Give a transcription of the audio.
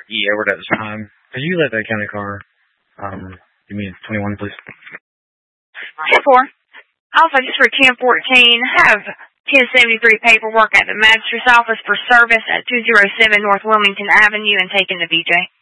Yeah, where that was. Could you let that county car, give me 21, please? 10-4. Alpha, just for 1014, have 1073 paperwork at the magistrate's office for service at 207 North Wilmington Avenue and taken to VJ.